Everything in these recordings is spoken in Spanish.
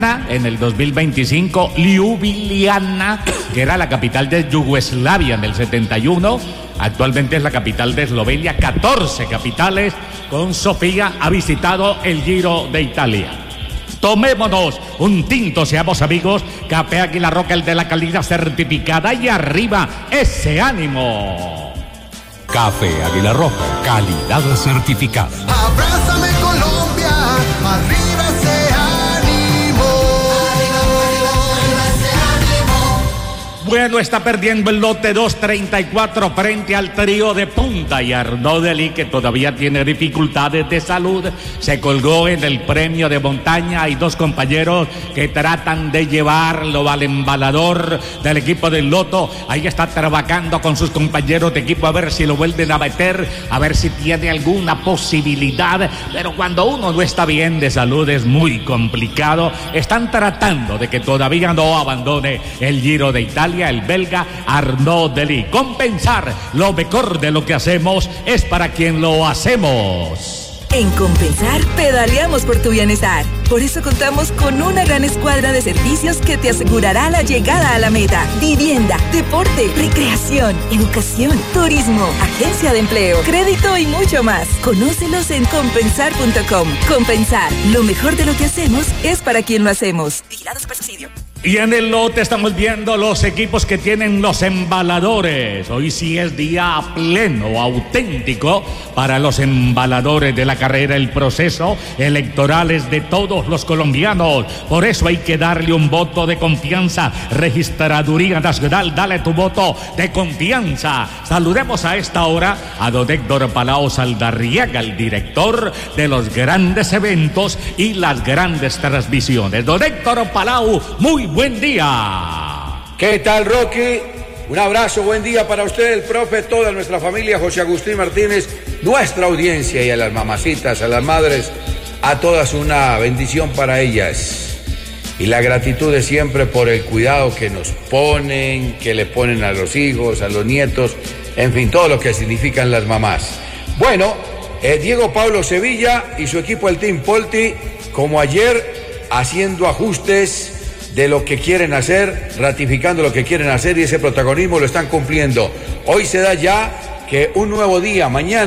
En el 2025, Ljubljana, que era la capital de Yugoslavia en el 71, actualmente es la capital de Eslovenia. 14 capitales con Sofía ha visitado el Giro de Italia. Tomémonos un tinto, seamos amigos. Café Águila Roja, el de la calidad certificada, y arriba ese ánimo. Café Águila Roja, calidad certificada. Abrázame Colombia, arriba ese ánimo. Bueno, está perdiendo el lote 234 frente al trío de punta, y Arnaud Delis, que todavía tiene dificultades de salud, se colgó en el premio de montaña. Hay dos compañeros que tratan de llevarlo al embalador del equipo del Loto. Ahí está trabajando con sus compañeros de equipo a ver si lo vuelven a meter, a ver si tiene alguna posibilidad. Pero cuando uno no está bien de salud es muy complicado. Están tratando de que todavía no abandone el Giro de Italia el belga Arnaud Delis. Compensar lo mejor de lo que hacemos es para quien lo hacemos. En Compensar, pedaleamos por tu bienestar. Por eso contamos con una gran escuadra de servicios que te asegurará la llegada a la meta. Vivienda, deporte, recreación, educación, turismo, agencia de empleo, crédito y mucho más. Conócelos en compensar.com. Compensar, lo mejor de lo que hacemos es para quien lo hacemos. Vigilado Supersubsidio. Y en el lote estamos viendo los equipos que tienen los embaladores. Hoy sí es día pleno, auténtico para los embaladores de la carrera. El proceso electoral es de todos los colombianos. Por eso hay que darle un voto de confianza. Registraduría Nacional, dale tu voto de confianza. Saludemos a esta hora a don Héctor Palau Saldarriaga, el director de los grandes eventos y las grandes transmisiones. Don Héctor Palau, muy buen día. ¿Qué tal, Rocky? Un abrazo, buen día para usted, el profe, toda nuestra familia, José Agustín Martínez, nuestra audiencia, y a las mamacitas, a las madres, a todas una bendición para ellas. Y la gratitud de siempre por el cuidado que nos ponen, que le ponen a los hijos, a los nietos, en fin, todo lo que significan las mamás. Bueno, Diego Pablo Sevilla y su equipo, el Team Polti, como ayer, haciendo ajustes de lo que quieren hacer, ratificando lo que quieren hacer, y ese protagonismo lo están cumpliendo. Hoy se da ya que un nuevo día,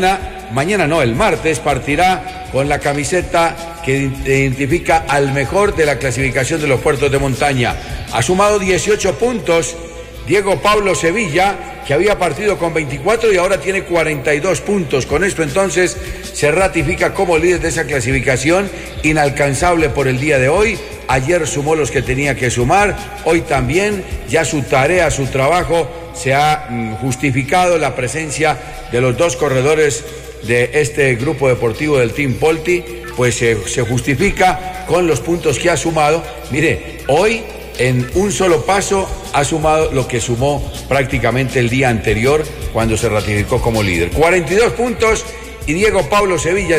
el martes, partirá con la camiseta que identifica al mejor de la clasificación de los puertos de montaña. Ha sumado 18 puntos Diego Pablo Sevilla, que había partido con 24 y ahora tiene 42 puntos. Con esto entonces se ratifica como líder de esa clasificación, inalcanzable por el día de hoy. Ayer sumó los que tenía que sumar, hoy también, ya su tarea, su trabajo, se ha justificado la presencia de los dos corredores de este grupo deportivo del Team Polti, pues se justifica con los puntos que ha sumado. Mire, hoy en un solo paso ha sumado lo que sumó prácticamente el día anterior cuando se ratificó como líder. 42 puntos y Diego Pablo Sevilla.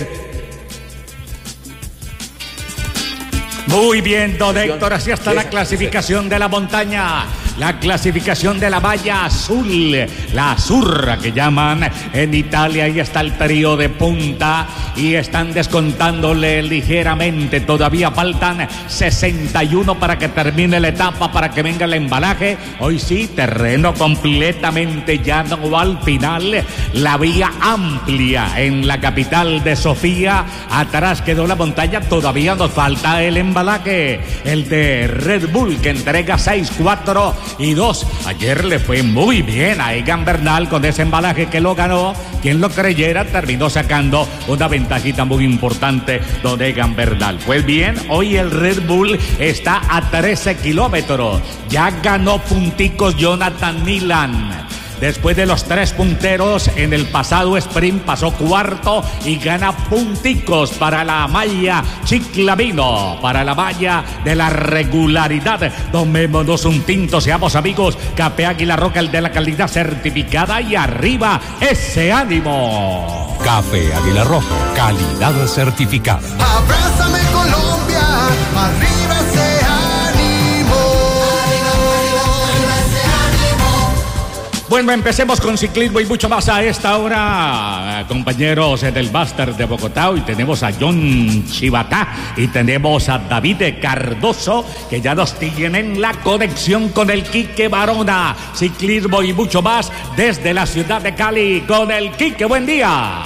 Muy bien, don Héctor, así está la clasificación de la montaña, la clasificación de la valla azul, la azurra que llaman en Italia. Ahí está el trío de punta y están descontándole ligeramente. Todavía faltan 61 para que termine la etapa, para que venga el embalaje. Hoy sí, terreno completamente llano al final. La vía amplia en la capital de Sofía. Atrás quedó la montaña, todavía nos falta el embalaje. El de Red Bull, que entrega 6, 4 y 2. Ayer le fue muy bien a Egan Bernal con ese embalaje que lo ganó. Quien lo creyera, terminó sacando una ventajita muy importante don Egan Bernal. Pues bien, hoy el Red Bull está a 13 kilómetros. Ya ganó punticos Jonathan Milan. Después de los 3 punteros en el pasado sprint, pasó cuarto y gana punticos para la malla Chiclamino, para la malla de la regularidad. Tomémonos un tinto, seamos amigos. Café Águila Roja, el de la calidad certificada, y arriba ese ánimo. Café Águila Roja, calidad certificada. Abrázame Colombia, arriba ese ánimo. Bueno, empecemos con ciclismo y mucho más a esta hora, compañeros del Máster de Bogotá. Hoy tenemos a John Chivatá y tenemos a David Cardoso, que ya nos tienen la conexión con el Quique Barona. Ciclismo y mucho más desde la ciudad de Cali con el Quique. Buen día.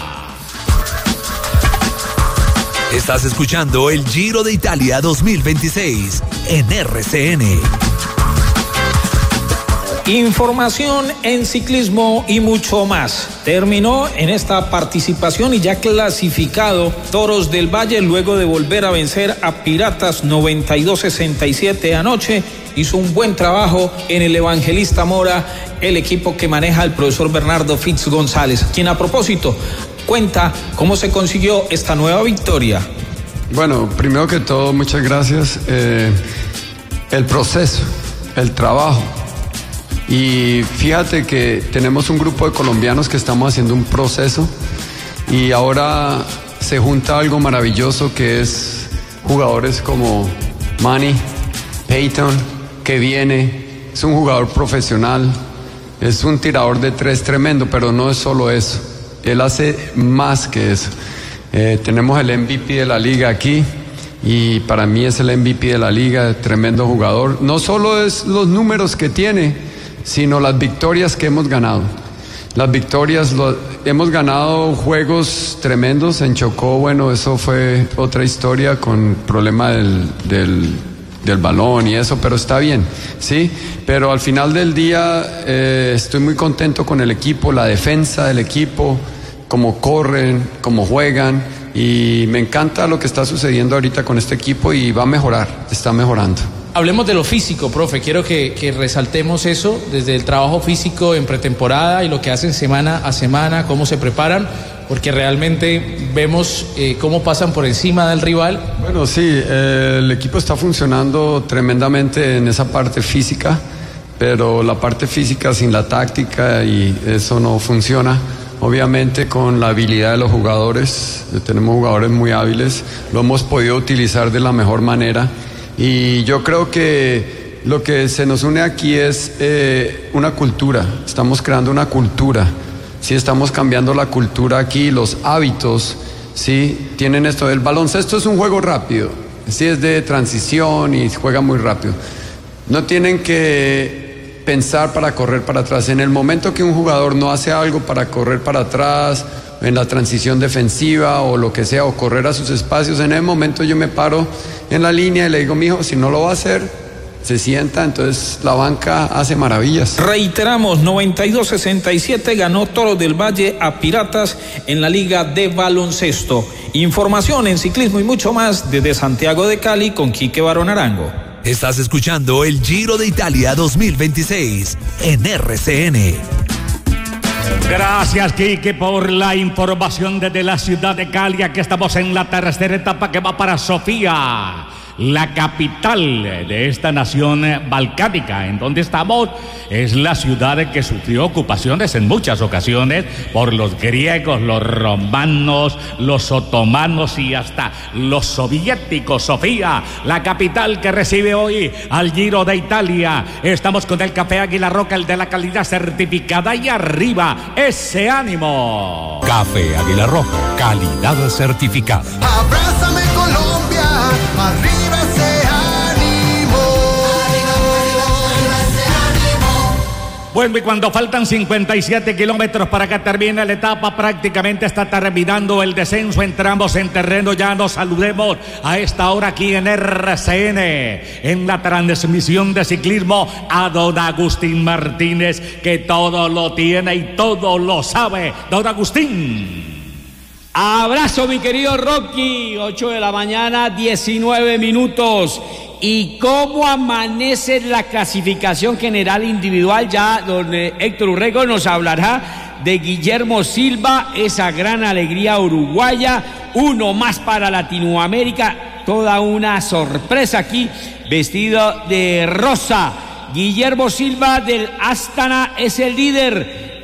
Estás escuchando el Giro de Italia 2026 en RCN. Información en ciclismo y mucho más. Terminó en esta participación y ya clasificado Toros del Valle luego de volver a vencer a Piratas 92-67 anoche. Hizo un buen trabajo en el Evangelista Mora, el equipo que maneja el profesor Bernardo Fitz González, quien a propósito cuenta cómo se consiguió esta nueva victoria. Bueno, primero que todo, muchas gracias. El proceso, el trabajo. Y fíjate que tenemos un grupo de colombianos que estamos haciendo un proceso y ahora se junta algo maravilloso que es jugadores como Manny, Peyton, que viene, es un jugador profesional, es un tirador de tres tremendo, pero no es solo eso, él hace más que eso. Tenemos el MVP de la liga aquí y para mí es el MVP de la liga, tremendo jugador. No solo es los números que tiene, sino las victorias que hemos ganado. Las victorias, hemos ganado juegos tremendos en Chocó. Bueno, eso fue otra historia con el problema del balón y eso, pero está bien, ¿sí? Pero al final del día estoy muy contento con el equipo, la defensa del equipo, cómo corren, cómo juegan, y me encanta lo que está sucediendo ahorita con este equipo y va a mejorar, está mejorando. Hablemos de lo físico, profe. Quiero que resaltemos eso desde el trabajo físico en pretemporada y lo que hacen semana a semana, cómo se preparan, porque realmente vemos cómo pasan por encima del rival. Bueno, sí, el equipo está funcionando tremendamente en esa parte física, pero la parte física sin la táctica y eso no funciona. Obviamente con la habilidad de los jugadores, tenemos jugadores muy hábiles, lo hemos podido utilizar de la mejor manera. Y yo creo que lo que se nos une aquí es una cultura, estamos creando una cultura, ¿sí? Estamos cambiando la cultura aquí, los hábitos, ¿sí? Tienen esto, el baloncesto es un juego rápido, ¿sí? Es de transición y juega muy rápido. No tienen que pensar para correr para atrás. En el momento que un jugador no hace algo para correr para atrás, en la transición defensiva o lo que sea, o correr a sus espacios, en ese momento yo me paro en la línea y le digo, mijo, si no lo va a hacer, se sienta, entonces la banca hace maravillas. Reiteramos, 92-67 ganó Toros del Valle a Piratas en la Liga de Baloncesto. Información en ciclismo y mucho más desde Santiago de Cali con Quique Barón Arango. Estás escuchando el Giro de Italia 2026 en RCN. Gracias, Quique, por la información desde la ciudad de Cali. Aquí estamos en la tercera etapa que va para Sofía, la capital de esta nación balcánica. En donde estamos es la ciudad que sufrió ocupaciones en muchas ocasiones por los griegos, los romanos, los otomanos y hasta los soviéticos. Sofía, la capital que recibe hoy al Giro de Italia. Estamos con el Café Águila Roja, el de la calidad certificada, y arriba ese ánimo. Café Águila Roja, calidad certificada. Abrázame Colombia, arriba ese ánimo. Bueno, y cuando faltan 57 kilómetros para que termine la etapa, prácticamente está terminando el descenso. Entramos en terreno llano. Saludemos a esta hora aquí en RCN, en la transmisión de ciclismo, a don Agustín Martínez, que todo lo tiene y todo lo sabe. Don Agustín. Abrazo, mi querido Rocky. 8 de la mañana, 19 minutos. ¿Y cómo amanece la clasificación general individual? Ya don Héctor Urrego nos hablará de Guillermo Silva, esa gran alegría uruguaya, uno más para Latinoamérica, toda una sorpresa aquí, vestido de rosa. Guillermo Silva del Astana es el líder,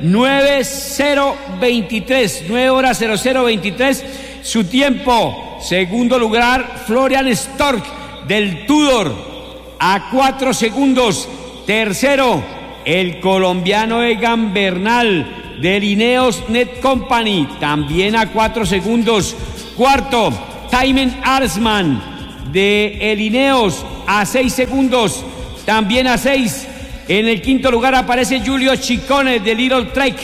9:023, 9 horas 00:23 su tiempo. Segundo lugar, Florian Stork del Tudor a 4 segundos. Tercero, el colombiano Egan Bernal del Ineos Net Company, también a 4 segundos. Cuarto, Thymen Arsman de el Ineos a 6 segundos, también a 6. En el quinto lugar aparece Giulio Ciccone de Little Trek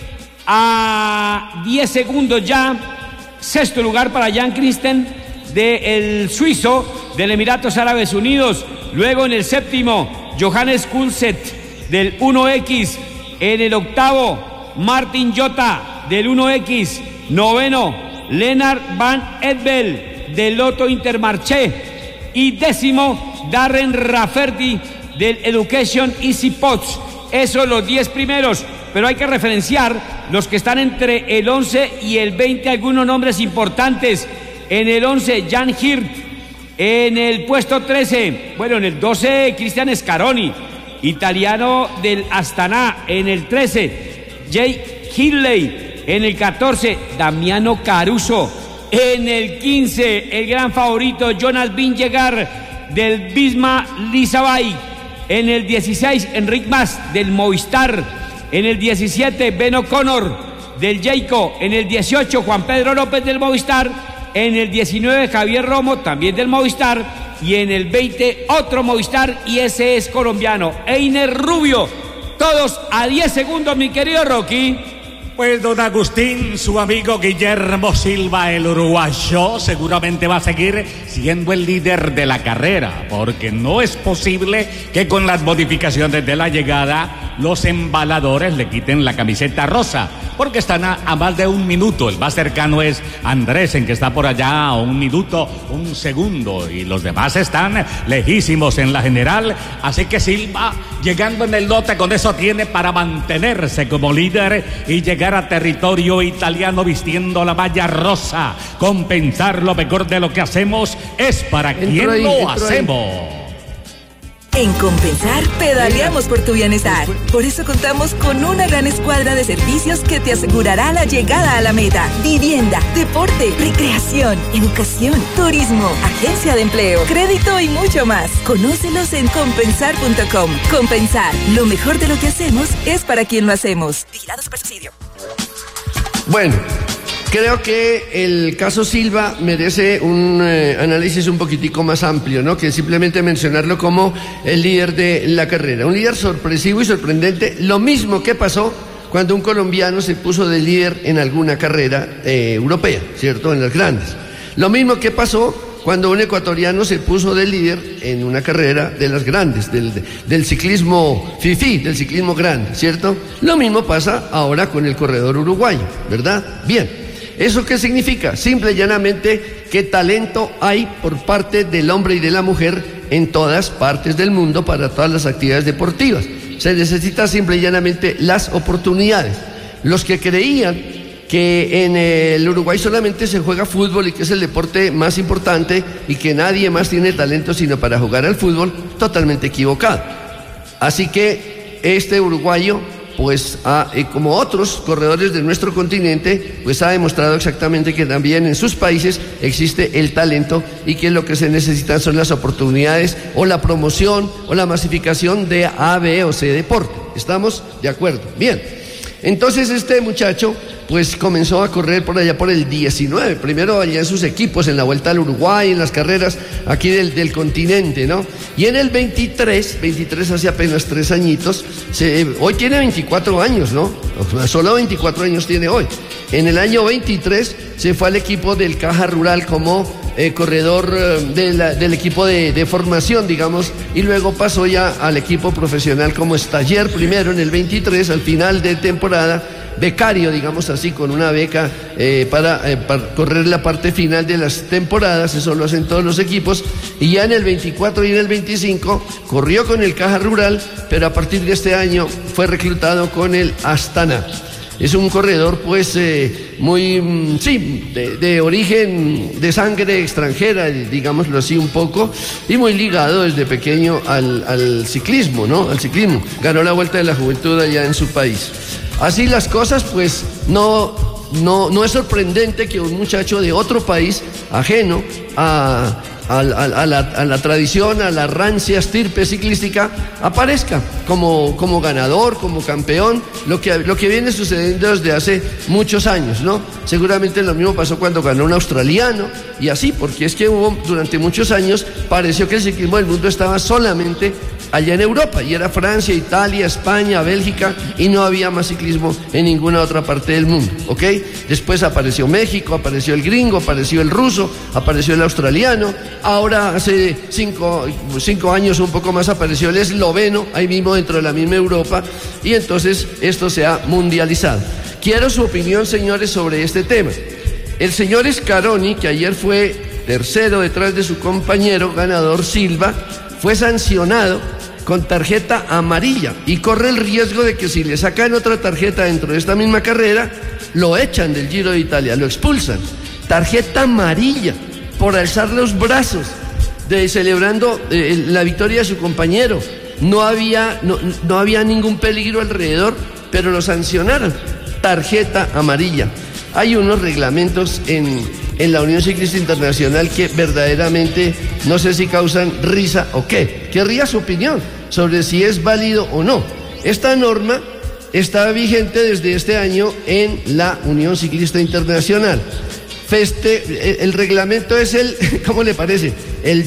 a 10 segundos ya. Sexto lugar para Jan Christen del suizo del Emiratos Árabes Unidos. Luego en el séptimo, Johannes Kulset del 1X. En el octavo, Martin Jota del 1X. Noveno, Lennart Van Edvel del Lotto Intermarché. Y décimo, Darren Rafferty del Education Easy Pods. Esos los 10 primeros, pero hay que referenciar los que están entre el 11 y el 20, algunos nombres importantes. En el 11, Jan Hirt. En el puesto 13, en el 12, Cristian Scaroni, italiano del Astana. En el 13, Jay Hindley. En el 14, Damiano Caruso. En el 15, el gran favorito, Jonas Vingegaard del Visma Leasebike. En el 16, Enric Mas del Movistar. En el 17, Ben O'Connor del Jayco. En el 18, Juan Pedro López del Movistar. En el 19, Javier Romo, también del Movistar. Y en el 20, otro Movistar, y ese es colombiano, Einer Rubio. Todos a 10 segundos, mi querido Rocky. Pues don Agustín, su amigo Guillermo Silva, el uruguayo, seguramente va a seguir siendo el líder de la carrera, porque no es posible que con las modificaciones de la llegada los embaladores le quiten la camiseta rosa, porque están a más de 1 minuto. El más cercano es Andresen, que está por allá a 1 minuto, 1 segundo, y los demás están lejísimos en la general. Así que Silva, llegando en el lote, con eso tiene para mantenerse como líder y llegar a territorio italiano vistiendo la malla rosa. Compensar lo mejor de lo que hacemos es para quien lo hacemos. En Compensar, pedaleamos por tu bienestar. Por eso contamos con una gran escuadra de servicios que te asegurará la llegada a la meta. Vivienda, deporte, recreación, educación, turismo, agencia de empleo, crédito y mucho más. Conócelos en compensar.com. Compensar, lo mejor de lo que hacemos es para quien lo hacemos. Vigilado Supersubsidio. Bueno, creo que el caso Silva merece un análisis un poquitico más amplio, ¿no? Que simplemente mencionarlo como el líder de la carrera. Un líder sorpresivo y sorprendente, lo mismo que pasó cuando un colombiano se puso de líder en alguna carrera europea, ¿cierto? En las grandes. Lo mismo que pasó cuando un ecuatoriano se puso de líder en una carrera de las grandes, del ciclismo FIFI, del ciclismo grande, ¿cierto? Lo mismo pasa ahora con el corredor uruguayo, ¿verdad? Bien, ¿eso qué significa? Simple y llanamente que talento hay por parte del hombre y de la mujer en todas partes del mundo para todas las actividades deportivas. Se necesita simple y llanamente las oportunidades. Los que creían que en el Uruguay solamente se juega fútbol y que es el deporte más importante y que nadie más tiene talento sino para jugar al fútbol, totalmente equivocado. Así que este uruguayo, pues como otros corredores de nuestro continente, pues ha demostrado exactamente que también en sus países existe el talento y que lo que se necesitan son las oportunidades o la promoción o la masificación de A, B o C deporte. ¿Estamos de acuerdo? Bien. Entonces este muchacho pues comenzó a correr por allá por el 19, primero allá en sus equipos, en la Vuelta al Uruguay, en las carreras aquí del continente, ¿no? Y en el 23 hace apenas 3 añitos, hoy tiene 24 años, ¿no? Solo 24 años tiene hoy. En el año 23 se fue al equipo del Caja Rural como corredor del equipo de formación, digamos, y luego pasó ya al equipo profesional como stagiaire primero en el 23, al final de temporada, becario, digamos así, con una beca para correr la parte final de las temporadas. Eso lo hacen todos los equipos, y ya en el 24 y en el 25 corrió con el Caja Rural, pero a partir de este año fue reclutado con el Astana. Es un corredor pues muy, de origen, de sangre extranjera, digámoslo así un poco, y muy ligado desde pequeño al ciclismo, ¿no? Al ciclismo. Ganó la Vuelta de la Juventud allá en su país. Así las cosas, pues no no es sorprendente que un muchacho de otro país, ajeno a la tradición, a la rancia estirpe ciclística, aparezca como ganador, como campeón, lo que viene sucediendo desde hace muchos años, ¿no? Seguramente lo mismo pasó cuando ganó un australiano, y así, porque es que durante muchos años pareció que el ciclismo del mundo estaba solamente allá en Europa, y era Francia, Italia, España, Bélgica, y no había más ciclismo en ninguna otra parte del mundo, ¿ok? Después apareció México, apareció el gringo, apareció el ruso, apareció el australiano, ahora hace 5 años un poco más apareció el esloveno, ahí mismo dentro de la misma Europa, y entonces esto se ha mundializado. Quiero su opinión, señores, sobre este tema. El señor Scaroni, que ayer fue tercero detrás de su compañero ganador Silva, fue sancionado con tarjeta amarilla y corre el riesgo de que si le sacan otra tarjeta dentro de esta misma carrera, lo echan del Giro de Italia, lo expulsan. Tarjeta amarilla por alzar los brazos celebrando la victoria de su compañero. No había ningún peligro alrededor, pero lo sancionaron. Tarjeta amarilla. Hay unos reglamentos en la Unión Ciclista Internacional que verdaderamente no sé si causan risa o qué. Querría su opinión sobre si es válido o no. Esta norma está vigente desde este año en la Unión Ciclista Internacional. El reglamento es ¿cómo le parece? El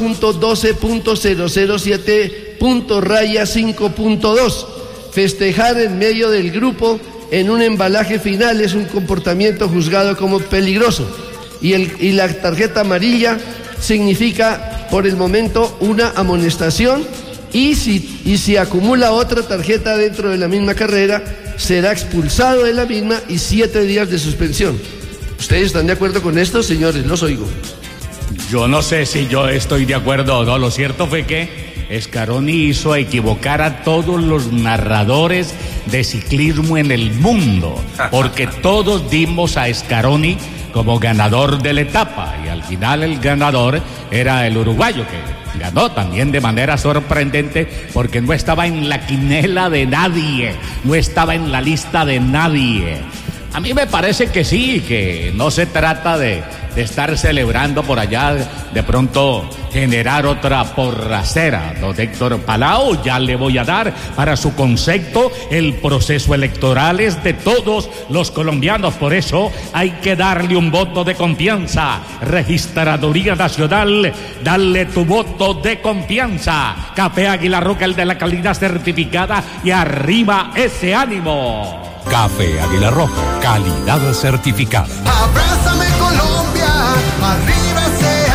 2.12.007.5.2. Festejar en medio del grupo en un embalaje final es un comportamiento juzgado como peligroso. Y la tarjeta amarilla significa por el momento una amonestación, y si acumula otra tarjeta dentro de la misma carrera, será expulsado de la misma y 7 días de suspensión. ¿Ustedes están de acuerdo con esto, señores? Los oigo. Yo no sé si yo estoy de acuerdo o no. Lo cierto fue que Scaroni hizo equivocar a todos los narradores de ciclismo en el mundo, porque todos dimos a Scaroni como ganador de la etapa, y al final el ganador era el uruguayo, que ganó también de manera sorprendente porque no estaba en la quinela de nadie, no estaba en la lista de nadie. A mí me parece que sí, que no se trata de estar celebrando por allá, de pronto generar otra porracera. Don Héctor Palau, ya le voy a dar para su concepto. El proceso electoral es de todos los colombianos, por eso hay que darle un voto de confianza. Registraduría Nacional, dale tu voto de confianza. Café Águila Roja, el de la calidad certificada, y arriba ese ánimo. Café Águila Roja, calidad certificada. Abrázame Colombia, arriba ese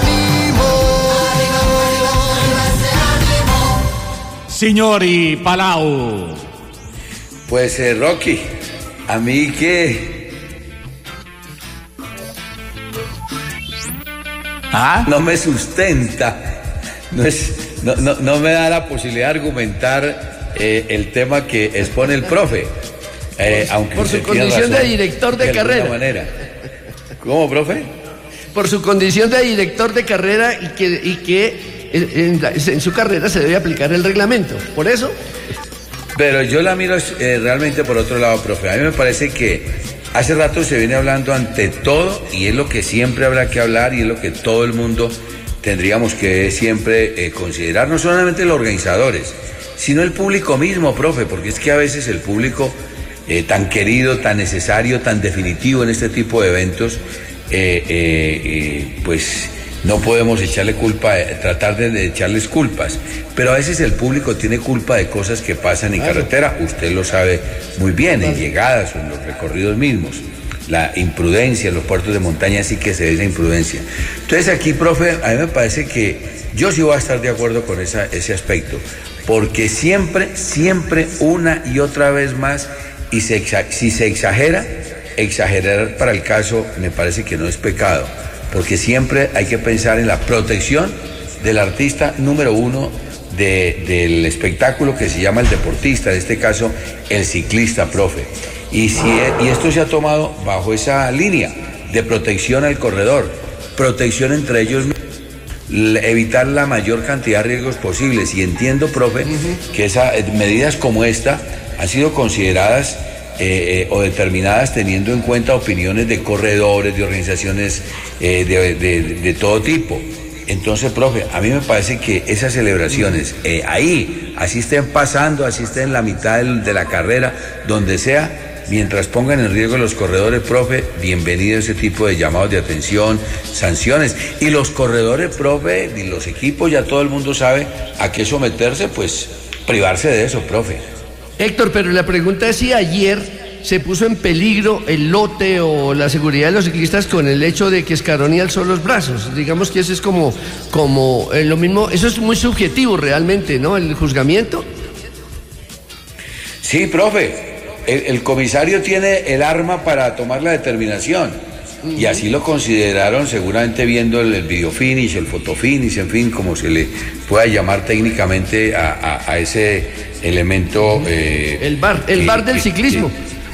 ánimo. Señor y Palau. Pues Rocky, a mí que no me sustenta, no me da la posibilidad de argumentar el tema que expone el profe. Aunque por su condición de director de carrera. ¿Cómo, profe? Por su condición de director de carrera y que en su carrera se debe aplicar el reglamento. Por eso. Pero yo la miro realmente por otro lado, profe. A mí me parece que hace rato se viene hablando ante todo, y es lo que siempre habrá que hablar, y es lo que todo el mundo tendríamos que siempre considerar, no solamente los organizadores, sino el público mismo, profe, porque es que a veces el público tan querido, tan necesario, tan definitivo en este tipo de eventos, pues no podemos echarle culpa, tratar de echarles culpas, pero a veces el público tiene culpa de cosas que pasan en carretera, usted lo sabe muy bien, en llegadas o en los recorridos mismos. La imprudencia en los puertos de montaña, sí que se ve esa imprudencia. Entonces aquí, profe, a mí me parece que yo sí voy a estar de acuerdo con ese aspecto, porque siempre una y otra vez más, y si se exagerar para el caso me parece que no es pecado, porque siempre hay que pensar en la protección del artista número uno del espectáculo, que se llama el deportista, en este caso el ciclista, profe. Y esto se ha tomado bajo esa línea de protección al corredor, protección entre ellos mismos, evitar la mayor cantidad de riesgos posibles. Y entiendo, profe, que medidas como esta han sido consideradas o determinadas teniendo en cuenta opiniones de corredores, de organizaciones de todo tipo. Entonces, profe, a mí me parece que esas celebraciones, ahí, así estén pasando, así estén en la mitad de la carrera, donde sea, mientras pongan en riesgo los corredores, profe, bienvenido ese tipo de llamados de atención, sanciones. Y los corredores, profe, y los equipos, ya todo el mundo sabe a qué someterse, pues privarse de eso, profe. Héctor, pero la pregunta es si ayer se puso en peligro el lote o la seguridad de los ciclistas con el hecho de que Scaroni alzó los brazos. Digamos que eso es como lo mismo, eso es muy subjetivo realmente, ¿no? El juzgamiento. Sí, profe, el comisario tiene el arma para tomar la determinación. Y así lo consideraron, seguramente viendo el video finish, el foto finish, en fin, como se le pueda llamar técnicamente a ese elemento. El bar del ciclismo.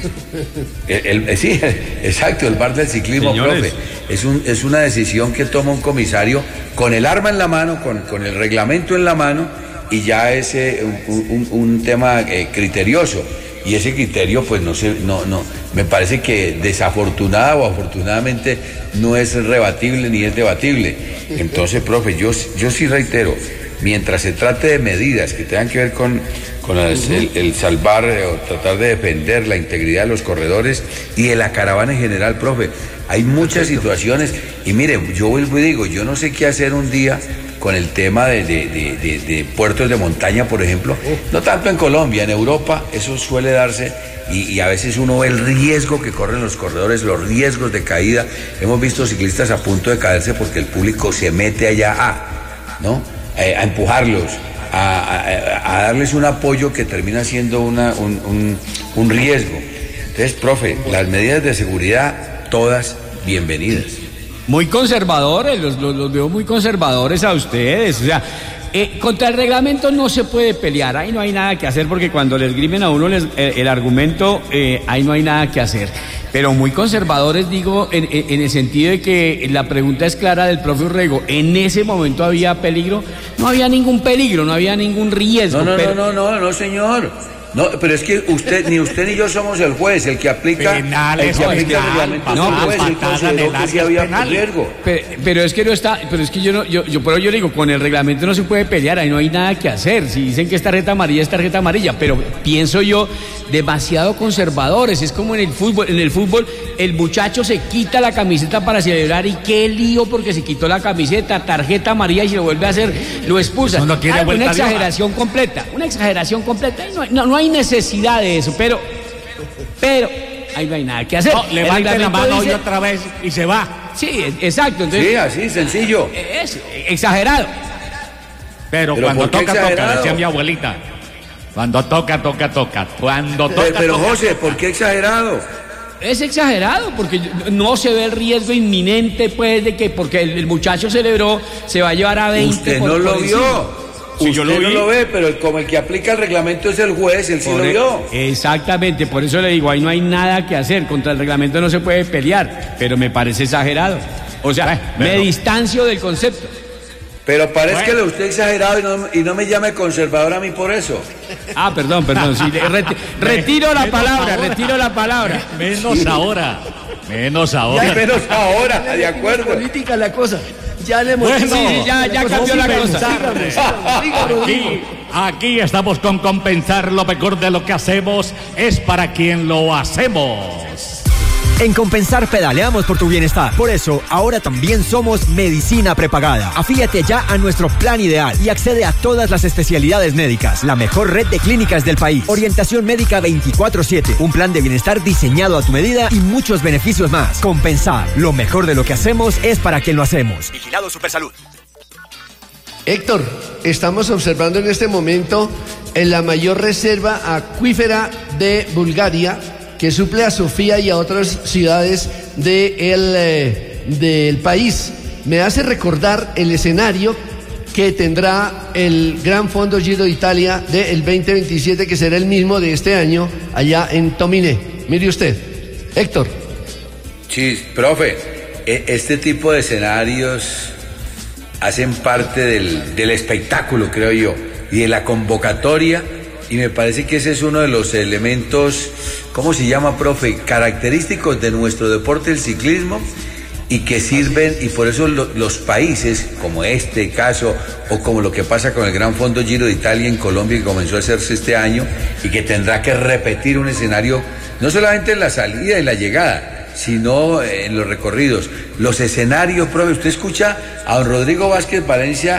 Sí, exacto, el bar del ciclismo, señores. Profe. Es una decisión que toma un comisario con el arma en la mano, con el reglamento en la mano, y ya es un tema criterioso. Y ese criterio, pues no, me parece que desafortunada o afortunadamente no es rebatible ni es debatible. Entonces, profe, yo sí reitero, mientras se trate de medidas que tengan que ver con el salvar o tratar de defender la integridad de los corredores y de la caravana en general, profe, hay muchas situaciones. Y mire, yo vuelvo y digo, yo no sé qué hacer un día con el tema de puertos de montaña, por ejemplo, no tanto en Colombia, en Europa eso suele darse y a veces uno ve el riesgo que corren los corredores, los riesgos de caída. Hemos visto ciclistas a punto de caerse porque el público se mete allá a empujarlos, a darles un apoyo que termina siendo un riesgo. Entonces, profe, las medidas de seguridad, todas bienvenidas. Muy conservadores, los veo muy conservadores a ustedes, o sea, contra el reglamento no se puede pelear, ahí no hay nada que hacer porque cuando les esgrimen a uno el argumento, ahí no hay nada que hacer. Pero muy conservadores, digo, en el sentido de que la pregunta es clara del profe Urrego. ¿En ese momento había peligro? No había ningún peligro, no había ningún riesgo. No, señor. No, pero es que ni usted ni yo somos el juez, el que aplica penales, el reglamento es el juez, él consideró que sí había riesgo. Pero es que no está, pero es que yo le digo, con el reglamento no se puede pelear, ahí no hay nada que hacer. Si dicen que es tarjeta amarilla, pero pienso yo, demasiado conservadores. Es como en el fútbol el muchacho se quita la camiseta para celebrar y qué lío porque se quitó la camiseta, tarjeta amarilla y si lo vuelve a hacer, lo expulsan. No tiene una exageración completa, y no hay necesidad de eso, pero ahí no hay nada que hacer. No, levante la mano hoy otra vez y se va. Sí, exacto. Entonces, sí, así, sencillo. Es exagerado. Pero cuando toca, decía mi abuelita. Cuando toca. Cuando toca, pero José, ¿por qué exagerado? Es exagerado porque no se ve el riesgo inminente, pues, de que porque el muchacho celebró, se va a llevar a 20. Usted no lo vio. Sí, usted no lo ve, pero como el que aplica el reglamento es el juez, él sí lo vio. Exactamente, por eso le digo, ahí no hay nada que hacer, contra el reglamento no se puede pelear, pero me parece exagerado. O sea, me distancio del concepto. Pero parece que usted exagerado y no me llame conservador a mí por eso. Ah, perdón, sí, retiro la palabra. Menos ahora, de acuerdo. Política la cosa. Ya le hemos ya cambió la cosa. Aquí estamos con compensar lo mejor de lo que hacemos es para quien lo hacemos. En Compensar pedaleamos por tu bienestar. Por eso, ahora también somos Medicina Prepagada. Afíliate ya a nuestro plan ideal y accede a todas las especialidades médicas. La mejor red de clínicas del país. Orientación médica 24/7. Un plan de bienestar diseñado a tu medida y muchos beneficios más. Compensar. Lo mejor de lo que hacemos es para quien lo hacemos. Vigilado Supersalud. Héctor, estamos observando en este momento en la mayor reserva acuífera de Bulgaria, que suple a Sofía y a otras ciudades del país. Me hace recordar el escenario que tendrá el Gran Fondo Giro de Italia del 2027, que será el mismo de este año allá en Tominé. Mire usted, Héctor. Sí, profe, este tipo de escenarios hacen parte del espectáculo, creo yo, y de la convocatoria y me parece que ese es uno de los elementos, ¿cómo se llama, profe? Característicos de nuestro deporte, el ciclismo, y que sirven, y por eso los países, como este caso, o como lo que pasa con el Gran Fondo Giro de Italia en Colombia, que comenzó a hacerse este año, y que tendrá que repetir un escenario, no solamente en la salida y la llegada, sino en los recorridos. Los escenarios, profe, usted escucha a don Rodrigo Vázquez Valencia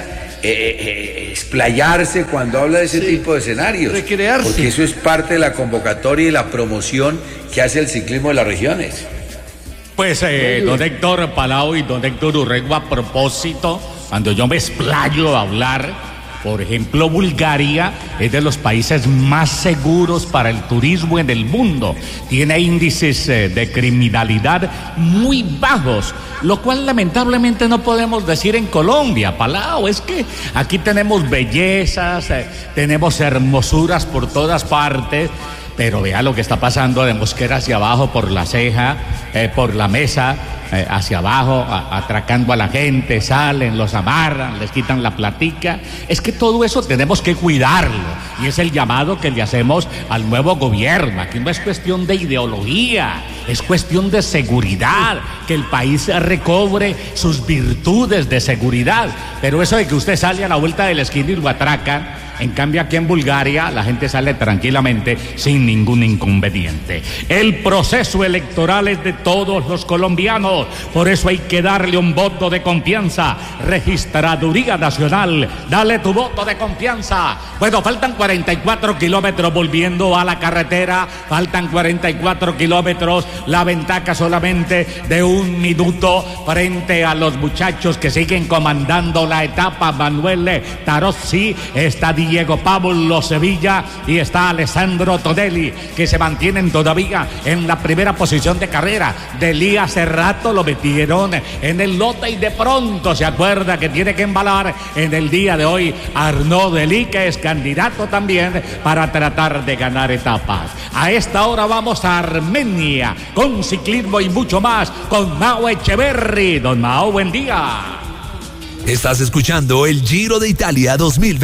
explayarse cuando habla de ese tipo de escenarios. Recrearse. Porque eso es parte de la convocatoria y la promoción que hace el ciclismo de las regiones. Pues, don Héctor Palau y don Héctor Urrego, a propósito, cuando yo me explayo a hablar, por ejemplo, Bulgaria es de los países más seguros para el turismo en el mundo. Tiene índices de criminalidad muy bajos, lo cual lamentablemente no podemos decir en Colombia, Palau. Es que aquí tenemos bellezas, tenemos hermosuras por todas partes. Pero vea lo que está pasando de Mosquera hacia abajo por la ceja, por la mesa, hacia abajo, atracando a la gente, salen, los amarran, les quitan la platica. Es que todo eso tenemos que cuidarlo. Y es el llamado que le hacemos al nuevo gobierno. Aquí no es cuestión de ideología, es cuestión de seguridad, que el país recobre sus virtudes de seguridad. Pero eso de que usted sale a la vuelta de la esquina y lo atracan, en cambio aquí en Bulgaria la gente sale tranquilamente sin ningún inconveniente. El proceso electoral es de todos los colombianos, por eso hay que darle un voto de confianza. Registraduría Nacional, dale tu voto de confianza. Bueno, faltan 44 kilómetros volviendo a la carretera, faltan 44 kilómetros, la ventaja solamente de 1 minuto frente a los muchachos que siguen comandando la etapa. Manuel Tarozzi, está Diego Pablo Sevilla y está Alessandro Tonelli, que se mantienen todavía en la primera posición de carrera. Delí hace rato lo metieron en el lote y de pronto se acuerda que tiene que embalar en el día de hoy Arnaud Delí, que es candidato también para tratar de ganar etapas. A esta hora vamos a Armenia con ciclismo y mucho más con Mao Echeverry. Don Mao, buen día. Estás escuchando el Giro de Italia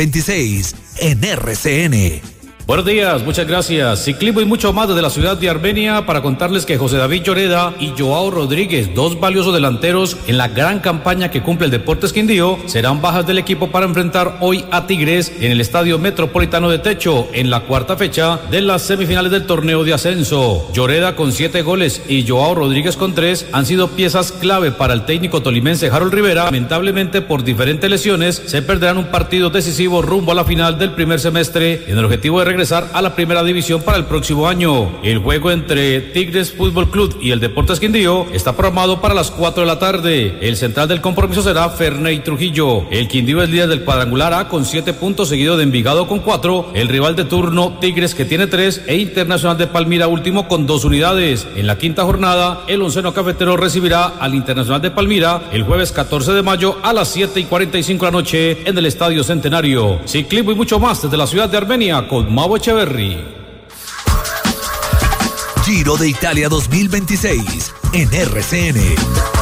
2026 en RCN. Buenos días, muchas gracias. Ciclismo y mucho más desde la ciudad de Armenia para contarles que José David Lloreda y Joao Rodríguez, dos valiosos delanteros en la gran campaña que cumple el Deportes Quindío, serán bajas del equipo para enfrentar hoy a Tigres en el Estadio Metropolitano de Techo en la cuarta fecha de las semifinales del torneo de ascenso. Lloreda con 7 goles y Joao Rodríguez con 3 han sido piezas clave para el técnico tolimense Harold Rivera. Lamentablemente, por diferentes lesiones, se perderán un partido decisivo rumbo a la final del primer semestre en el objetivo de regresar a la primera división para el próximo año. El juego entre Tigres Fútbol Club y el Deportes Quindío está programado para las 4 de la tarde. El central del compromiso será Ferney Trujillo. El Quindío es líder del cuadrangular A con 7 puntos, seguido de Envigado con 4. El rival de turno, Tigres, que tiene 3, e Internacional de Palmira último con 2 unidades. En la quinta jornada, el onceno cafetero recibirá al Internacional de Palmira el jueves 14 de mayo a las 7:45 de la noche en el Estadio Centenario. Ciclismo y mucho más desde la ciudad de Armenia con Mau Echeverry. Giro de Italia 2026 en RCN.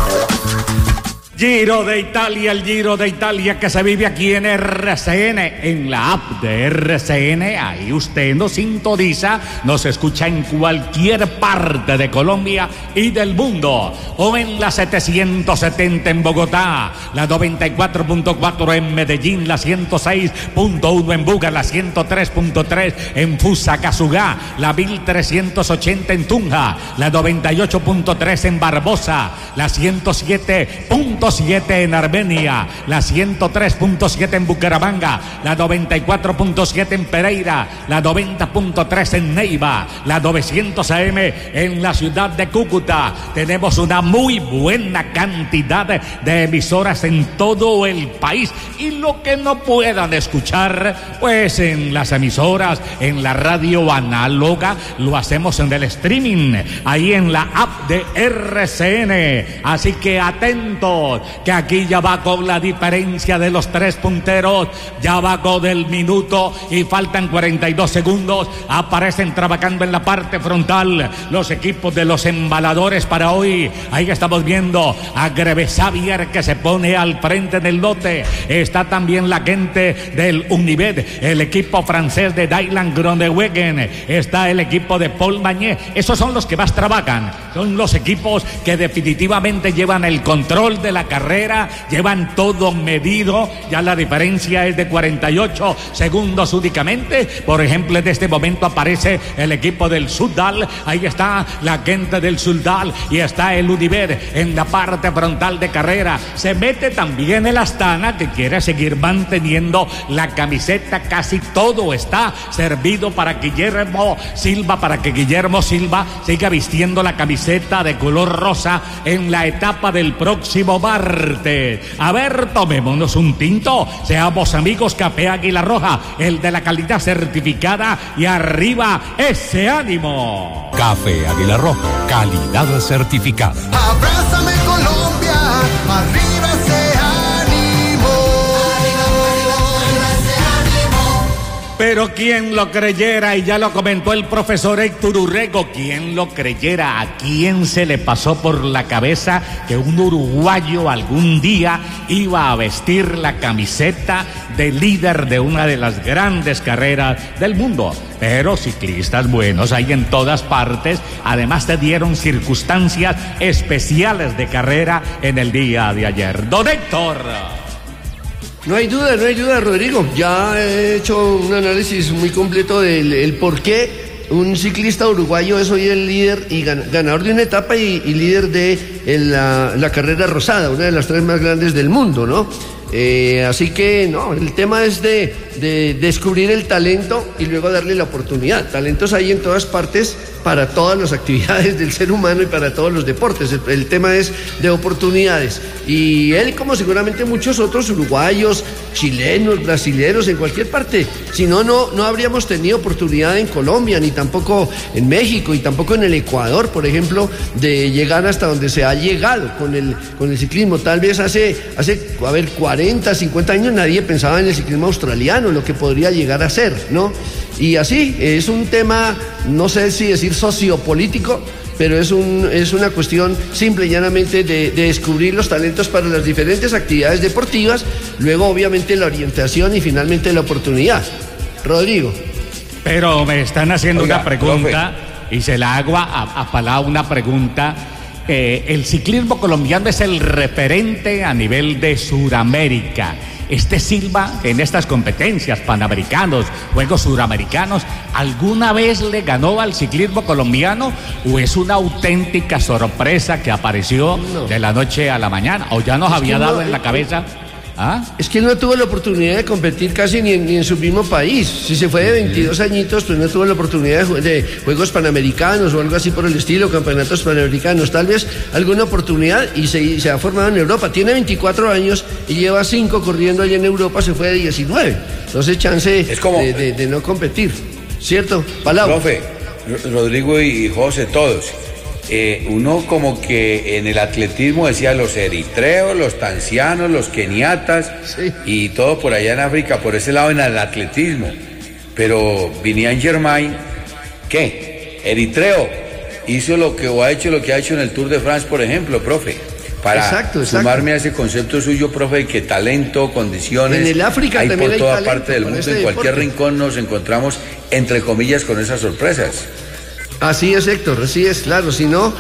Giro de Italia, el Giro de Italia que se vive aquí en RCN, en la app de RCN. Ahí usted nos sintoniza, nos escucha en cualquier parte de Colombia y del mundo. O en la 770 en Bogotá, la 94.4 en Medellín, la 106.1 en Buga, la 103.3 en Fusagasugá, la 1380 en Tunja, la 98.3 en Barbosa, la 107.7 en Armenia, la 103.7 en Bucaramanga, la 94.7 en Pereira, la 90.3 en Neiva, la 900 AM en la ciudad de Cúcuta. Tenemos una muy buena cantidad de emisoras en todo el país, y lo que no puedan escuchar, pues en las emisoras, en la radio análoga, lo hacemos en el streaming, ahí en la app de RCN. Así que atentos, Recordemos que aquí ya va con la diferencia de los 3 punteros, ya va con el minuto y faltan 42 segundos. Aparecen trabajando en la parte frontal los equipos de los embaladores para hoy. Ahí estamos viendo a Greve Xavier que se pone al frente del lote. Está también la gente del Unimed, el equipo francés de Dylan Groenewegen. Está el equipo de Paul Magnet. Esos son los que más trabajan. Son los equipos que definitivamente llevan el control de la carrera, llevan todo medido. Ya la diferencia es de 48 segundos únicamente. Por ejemplo, en este momento aparece el equipo del Sudal. Ahí está la gente del Sudal y está el Unimed en la parte frontal de carrera. Se mete también el Astana, que quiere seguir manteniendo la camiseta. Casi todo está servido para Guillermo Silva siga vistiendo la camiseta de color rosa en la etapa del próximo martes. A ver, tomémonos un tinto, seamos amigos. Café Águila Roja, el de la calidad certificada, y arriba ese ánimo. Café Águila Roja, calidad certificada. Abrázame Colombia, arriba ese ánimo. Arriba ese ánimo. Pero quién lo creyera, y ya lo comentó el profesor Héctor Urrego, quién lo creyera, a quién se le pasó por la cabeza que un uruguayo algún día iba a vestir la camiseta de líder de una de las grandes carreras del mundo. Pero ciclistas buenos hay en todas partes. Además te dieron circunstancias especiales de carrera en el día de ayer. Don Héctor. No hay duda, Rodrigo. Ya he hecho un análisis muy completo del por qué un ciclista uruguayo es hoy el líder y ganador de una etapa y líder de la carrera rosada, una de las 3 más grandes del mundo, ¿no? Así que no, el tema es de descubrir el talento y luego darle la oportunidad. Talentos hay en todas partes, para todas las actividades del ser humano y para todos los deportes. El tema es de oportunidades. Y él, como seguramente muchos otros uruguayos, chilenos, brasileños, en cualquier parte. Si no, no habríamos tenido oportunidad en Colombia, ni tampoco en México, y tampoco en el Ecuador, por ejemplo, de llegar hasta donde se ha llegado con el ciclismo. Tal vez hace 40, 50 años nadie pensaba en el ciclismo australiano, lo que podría llegar a ser, ¿no? Y así, es un tema, no sé si decir sociopolítico, pero es una cuestión simple y llanamente de descubrir los talentos para las diferentes actividades deportivas, luego obviamente la orientación y finalmente la oportunidad. Rodrigo. Pero me están haciendo una pregunta, profe, y se la hago a Palau una pregunta. El ciclismo colombiano es el referente a nivel de Sudamérica. Silva, en estas competencias, panamericanos, Juegos Suramericanos, ¿alguna vez le ganó al ciclismo colombiano o es una auténtica sorpresa que apareció de la noche a la mañana? ¿O ya nos había dado en la cabeza? ¿Ah? Es que él no tuvo la oportunidad de competir casi ni en su mismo país. Si se fue de 22 añitos, pues no tuvo la oportunidad de Juegos Panamericanos o algo así por el estilo, campeonatos panamericanos. Tal vez alguna oportunidad y se ha formado en Europa. Tiene 24 años y lleva 5 corriendo allá en Europa, se fue de 19. Entonces chance es como, de no competir. ¿Cierto? Palau. Profe, Rodrigo y José, todos. Uno como que en el atletismo decía los eritreos, los tanzianos, los keniatas, sí, y todo por allá en África, por ese lado en el atletismo. Pero Vinian Germain, ¿qué? Eritreo, hizo lo que ha hecho en el Tour de France, por ejemplo, profe. Para sumarme a ese concepto suyo, profe, de que talento, condiciones, en el África hay también por toda hay parte del mundo, en cualquier rincón nos encontramos, entre comillas, con esas sorpresas. Así es, Héctor, así es, claro, si no,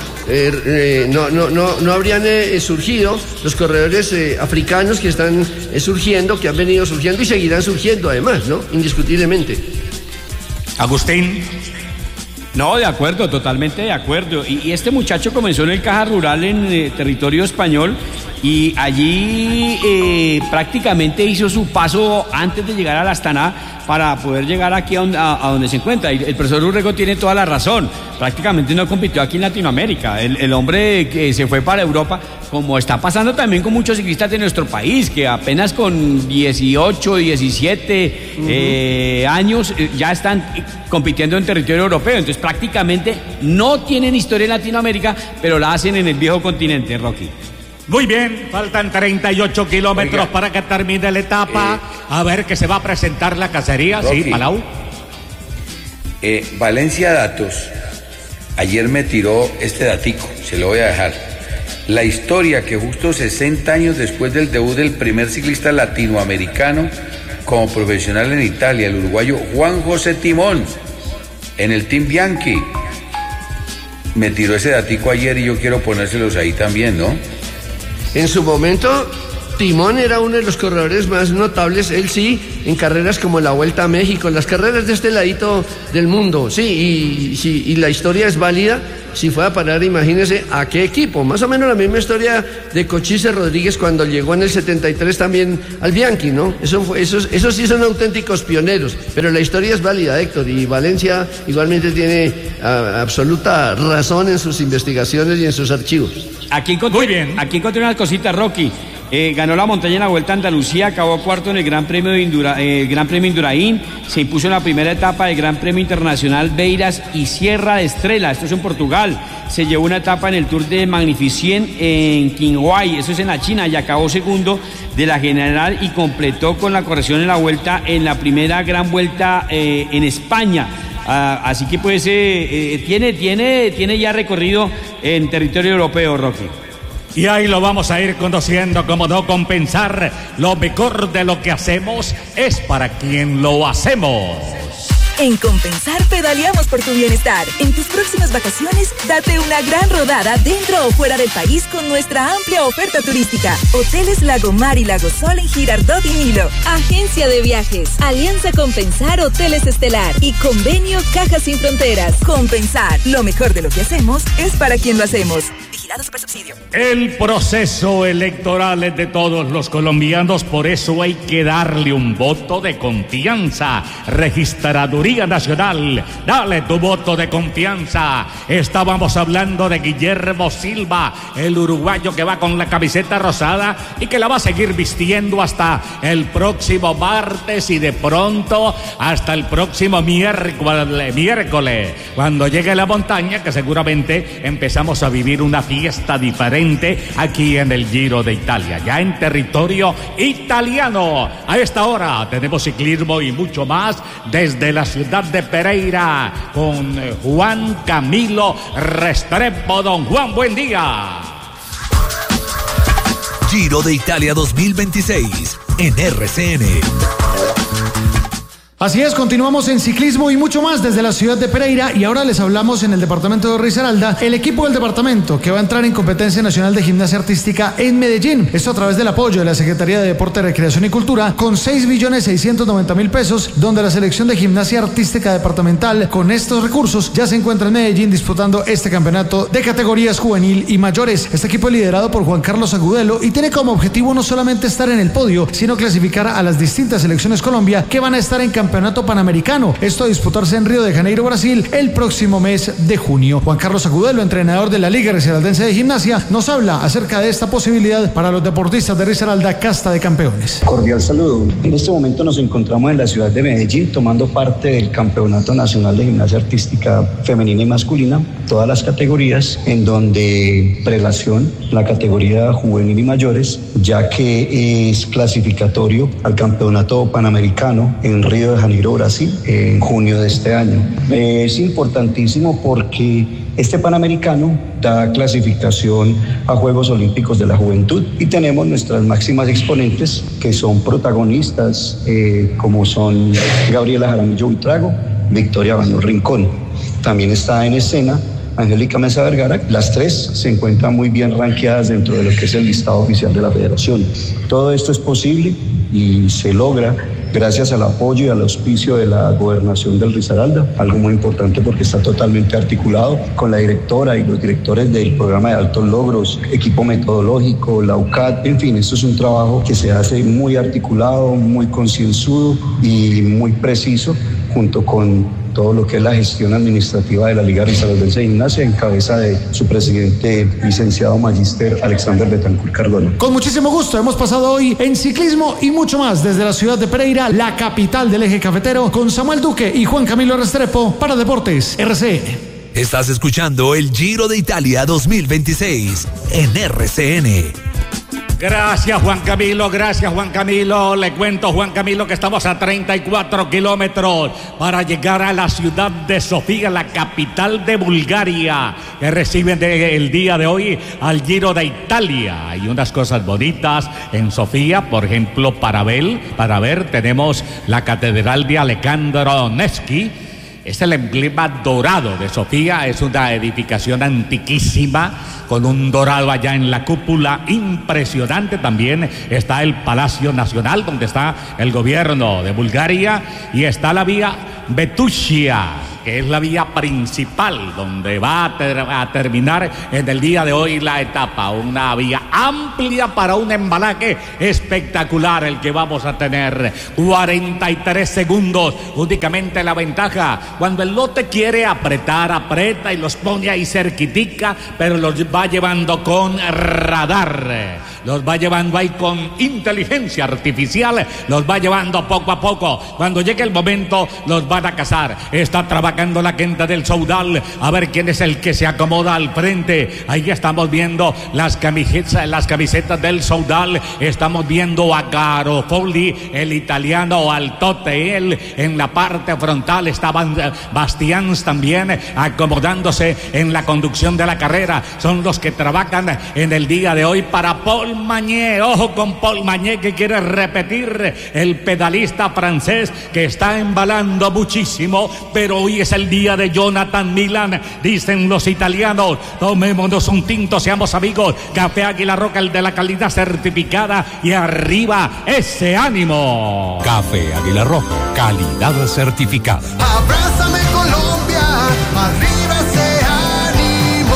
no habrían surgido los corredores africanos que están surgiendo, que han venido surgiendo y seguirán surgiendo además, ¿no? Indiscutiblemente. Agustín. No, de acuerdo, totalmente de acuerdo. Y este muchacho comenzó en el Caja Rural en territorio español y allí prácticamente hizo su paso antes de llegar a la Astana para poder llegar aquí a donde se encuentra. Y el profesor Urrego tiene toda la razón. Prácticamente no compitió aquí en Latinoamérica. El hombre que se fue para Europa, como está pasando también con muchos ciclistas de nuestro país, que apenas con 18, 17 años ya están compitiendo en territorio europeo. Entonces prácticamente no tienen historia en Latinoamérica, pero la hacen en el viejo continente, Rocky. Muy bien, faltan 38 kilómetros para que termine la etapa. A ver que se va a presentar la cacería. Rocky. Sí, Palau. Valencia Datos ayer me tiró este datico, se lo voy a dejar. La historia que justo 60 años después del debut del primer ciclista latinoamericano como profesional en Italia, el uruguayo Juan José Timón, en el Team Bianchi. Me tiró ese datico ayer y yo quiero ponérselos ahí también, ¿no? En su momento, Timón era uno de los corredores más notables, él sí, en carreras como la Vuelta a México, las carreras de este ladito del mundo, sí, y la historia es válida. Si fue a parar, imagínese a qué equipo, más o menos la misma historia de Cochise Rodríguez cuando llegó en el 73 también al Bianchi, ¿no? Esos sí son auténticos pioneros, pero la historia es válida, Héctor, y Valencia igualmente tiene absoluta razón en sus investigaciones y en sus archivos. Aquí encontré unas cositas, Rocky. Ganó la montaña en la Vuelta a Andalucía, acabó cuarto en el Gran Premio Indurain, se impuso en la primera etapa del Gran Premio Internacional Beiras y Sierra de Estrela, esto es en Portugal. Se llevó una etapa en el Tour de Magnificient en Qinghai, eso es en la China, y acabó segundo de la general y completó con la corrección en la vuelta en la primera gran vuelta en España. Así que pues tiene ya recorrido en territorio europeo, Rocky. Y ahí lo vamos a ir conociendo, como no compensar. Lo mejor de lo que hacemos es para quien lo hacemos. En Compensar pedaleamos por tu bienestar. En tus próximas vacaciones, date una gran rodada dentro o fuera del país con nuestra amplia oferta turística. Hoteles Lagomar y Lagosol en Girardot y Nilo. Agencia de Viajes, Alianza Compensar Hoteles Estelar y Convenio Cajas Sin Fronteras. Compensar, lo mejor de lo que hacemos es para quien lo hacemos. Vigilado Supersubsidio. El proceso electoral es de todos los colombianos, por eso hay que darle un voto de confianza. Registraduría Nacional, dale tu voto de confianza. Estábamos hablando de Guillermo Silva, el uruguayo que va con la camiseta rosada y que la va a seguir vistiendo hasta el próximo martes y de pronto hasta el próximo miércoles, cuando llegue la montaña, que seguramente empezamos a vivir una fiesta diferente aquí en el Giro de Italia, ya en territorio italiano. A esta hora tenemos ciclismo y mucho más desde la ciudad de Pereira con Juan Camilo Restrepo. Don Juan, buen día. Giro de Italia 2026 en RCN. Así es, continuamos en ciclismo y mucho más desde la ciudad de Pereira, y ahora les hablamos en el departamento de Risaralda, el equipo del departamento que va a entrar en competencia nacional de gimnasia artística en Medellín. Esto a través del apoyo de la Secretaría de Deporte, Recreación y Cultura con 6.690.000 pesos, donde la selección de gimnasia artística departamental con estos recursos ya se encuentra en Medellín disputando este campeonato de categorías juvenil y mayores. Este equipo es liderado por Juan Carlos Agudelo y tiene como objetivo no solamente estar en el podio, sino clasificar a las distintas selecciones Colombia que van a estar en campeonato panamericano, esto a disputarse en Río de Janeiro, Brasil, el próximo mes de junio. Juan Carlos Agudelo, entrenador de la Liga Risaraldense de Gimnasia, nos habla acerca de esta posibilidad para los deportistas de Risaralda, casta de campeones. Cordial saludo. En este momento nos encontramos en la ciudad de Medellín tomando parte del Campeonato Nacional de Gimnasia Artística Femenina y Masculina, todas las categorías, en donde prelación la categoría juvenil y mayores, ya que es clasificatorio al Campeonato Panamericano en Río de Janeiro, Brasil, en junio de este año. Es importantísimo porque este Panamericano da clasificación a Juegos Olímpicos de la Juventud y tenemos nuestras máximas exponentes que son protagonistas, como son Gabriela Jaramillo Buitrago, Victoria Baños Rincón. También está en escena Angélica Mesa Vergara. Las tres se encuentran muy bien rankeadas dentro de lo que es el listado oficial de la federación. Todo esto es posible y se logra gracias al apoyo y al auspicio de la Gobernación del Risaralda, algo muy importante porque está totalmente articulado con la directora y los directores del programa de altos logros, equipo metodológico, la UCAT, en fin, esto es un trabajo que se hace muy articulado, muy concienzudo y muy preciso, junto con todo lo que es la gestión administrativa de la Liga Risaraldense de Gimnasia, en cabeza de su presidente, licenciado magíster Alexander Betancourt Cardona. Con muchísimo gusto hemos pasado hoy en ciclismo y mucho más desde la ciudad de Pereira, la capital del eje cafetero, con Samuel Duque y Juan Camilo Restrepo para Deportes RCN. Estás escuchando el Giro de Italia 2026 en RCN. Gracias Juan Camilo. Le cuento, Juan Camilo, que estamos a 34 kilómetros para llegar a la ciudad de Sofía, la capital de Bulgaria, que reciben el día de hoy al Giro de Italia. Hay unas cosas bonitas en Sofía, por ejemplo, para ver tenemos la Catedral de Alejandro Nevsky. Es el emblema dorado de Sofía, es una edificación antiquísima con un dorado allá en la cúpula, impresionante. También está el Palacio Nacional, donde está el gobierno de Bulgaria, y está la vía Betusia, que es la vía principal donde va a terminar en el día de hoy la etapa. Una vía amplia para un embalaje espectacular el que vamos a tener. 43 segundos únicamente la ventaja. Cuando el lote quiere apretar, aprieta y los pone ahí cerquitica, pero los va llevando con radar. Los va llevando ahí con inteligencia artificial, los va llevando poco a poco. Cuando llegue el momento, los van a cazar. Está trabajando la gente del Soudal, a ver quién es el que se acomoda al frente. Ahí estamos viendo las camisetas del Soudal. Estamos viendo a Garofoli, el italiano, Altote, él en la parte frontal. Estaban Bastians también acomodándose en la conducción de la carrera. Son los que trabajan en el día de hoy para Paul Magné. Ojo con Paul Magné, que quiere repetir, el pedalista francés que está embalando muchísimo, pero hoy es el día de Jonathan Milan, dicen los italianos. Tomémonos un tinto, seamos amigos. Café Águila Roja, el de la calidad certificada, y arriba ese ánimo. Café Águila Roja, calidad certificada. Abrázame Colombia, arriba ese ánimo.